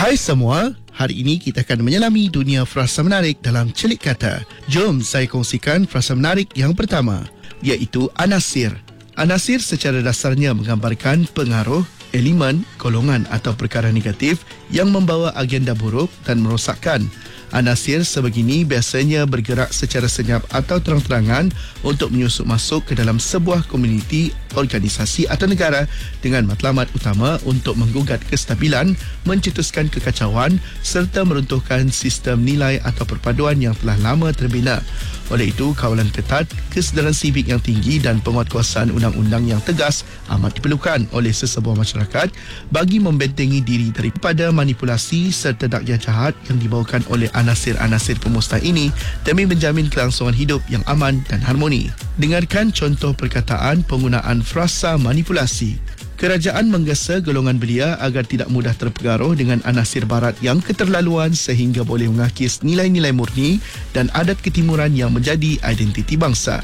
Hai semua, hari ini kita akan menyelami dunia frasa menarik dalam celik kata. Jom saya kongsikan frasa menarik yang pertama, iaitu anasir. Anasir secara dasarnya menggambarkan pengaruh, elemen, golongan atau perkara negatif yang membawa agenda buruk dan merosakkan. Anasir sebegini biasanya bergerak secara senyap atau terang-terangan untuk menyusup masuk ke dalam sebuah komuniti, organisasi atau negara dengan matlamat utama untuk menggugat kestabilan, mencetuskan kekacauan serta meruntuhkan sistem nilai atau perpaduan yang telah lama terbina. Oleh itu, kawalan ketat, kesedaran sivik yang tinggi dan penguatkuasaan undang-undang yang tegas amat diperlukan oleh sesebuah masyarakat bagi membentengi diri daripada manipulasi serta dakjah jahat yang dibawakan oleh anasir-anasir pemusnah ini demi menjamin kelangsungan hidup yang aman dan harmoni. Dengarkan contoh perkataan penggunaan frasa manipulasi. Kerajaan menggesa golongan belia agar tidak mudah terpengaruh dengan anasir barat yang keterlaluan sehingga boleh mengakis nilai-nilai murni dan adat ketimuran yang menjadi identiti bangsa.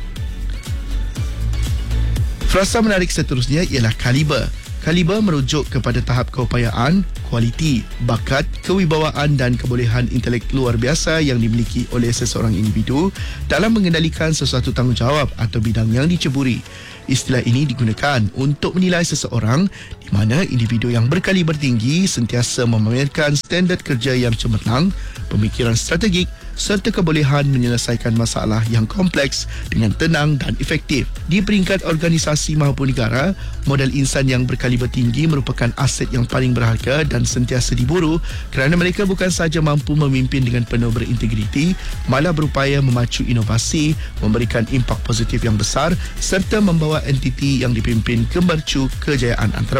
Frasa menarik seterusnya ialah kaliber. Kaliber merujuk kepada tahap keupayaan, kualiti, bakat, kewibawaan dan kebolehan intelek luar biasa yang dimiliki oleh seseorang individu dalam mengendalikan sesuatu tanggungjawab atau bidang yang diceburi. Istilah ini digunakan untuk menilai seseorang di mana individu yang berkaliber tinggi sentiasa memamerkan standard kerja yang cemerlang, pemikiran strategik serta kebolehan menyelesaikan masalah yang kompleks dengan tenang dan efektif. Di peringkat organisasi maupun negara, modal insan yang berkaliber tinggi merupakan aset yang paling berharga dan sentiasa diburu kerana mereka bukan sahaja mampu memimpin dengan penuh berintegriti, malah berupaya memacu inovasi, memberikan impak positif yang besar serta membawa entiti yang dipimpin ke mercu kejayaan antarabangsa.